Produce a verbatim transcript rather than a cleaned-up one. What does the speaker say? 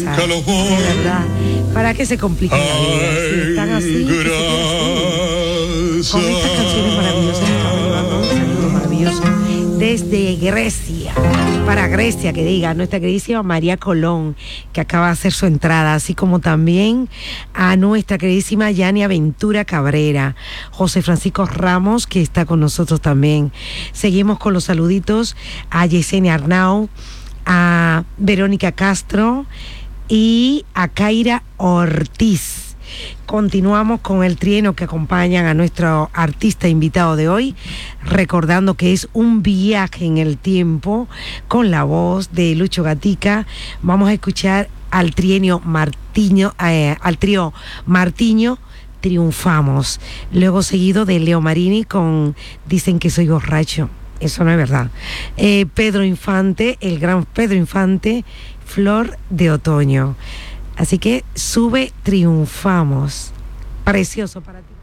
De verdad, ¿para qué se complica la vida? Si están así, que se queden así. Con estas canciones maravillosas que estamos llevando un saludo maravilloso desde Grecia, para Grecia, que diga nuestra queridísima María Colón, que acaba de hacer su entrada, así como también a nuestra queridísima Yania Ventura Cabrera, José Francisco Ramos, que está con nosotros también. Seguimos con los saluditos a Yesenia Arnau, a Verónica Castro y a Kaira Ortiz. Continuamos con el trieno que acompañan a nuestro artista invitado de hoy, recordando que es un viaje en el tiempo con la voz de Lucho Gatica. Vamos a escuchar al trienio Martiño, eh, al trío Martiño, Triunfamos. Luego seguido de Leo Marini con Dicen que soy borracho. Eso no es verdad. Eh, Pedro Infante, el gran Pedro Infante, Flor de Otoño. Así que sube Triunfamos. Precioso para ti.